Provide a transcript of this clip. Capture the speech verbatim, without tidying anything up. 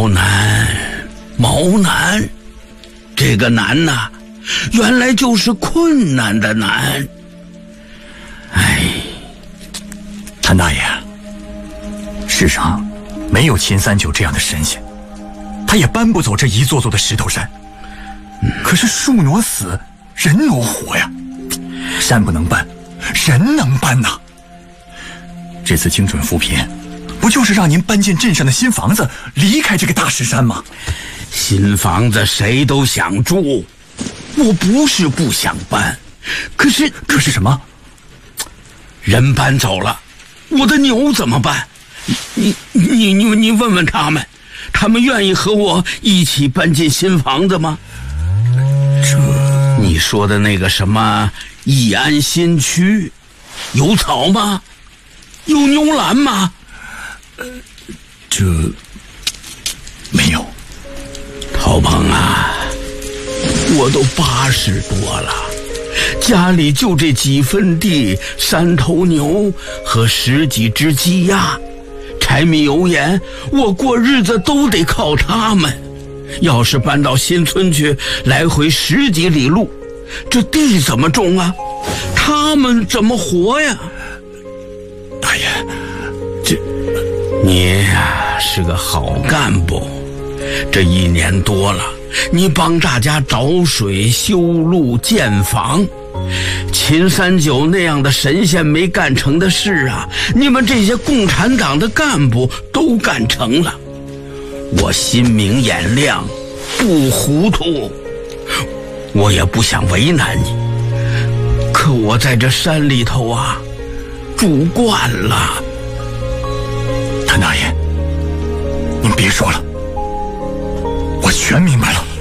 毛南，毛南，这个难呐，原来就是困难的难。哎， 谭大爷，世上没有秦三九这样的神仙，他也搬不走这一座座的石头山。可是树挪死，人挪活呀，山不能搬，人能搬呐。这次精准扶贫，不就是让您搬进镇上的新房子，离开这个大石山吗？ 新房子谁都想住，我不是不想搬，可是可是什么？ 人搬走了，我的牛怎么办？你你你你问问他们，他们愿意和我一起搬进新房子吗？ 这你说的那个什么义安新区，有草吗？有牛栏吗？ 呃，这没有。 陶鹏啊，我都八十多了，家里就这几分地，三头牛和十几只鸡鸭，柴米油盐，我过日子都得靠他们。要是搬到新村去，来回十几里路，这地怎么种啊？他们怎么活呀？ 大爷，这你呀是个好干部，这一年多了，你帮大家找水、修路、建房，秦三九那样的神仙没干成的事啊，你们这些共产党的干部都干成了。我心明眼亮，不糊涂，我也不想为难你，可我在这山里头啊，住惯了。 谭大爷，您别说了，我全明白了。